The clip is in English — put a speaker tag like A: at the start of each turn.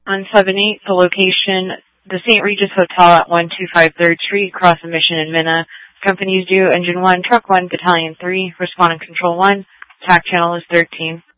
A: On 7-8, the location, the St. Regis Hotel at 125 3rd Street, across the Mission in Minna. Companies due, Engine 1, Truck 1, Battalion 3, Respond and Control 1. TAC channel is 13.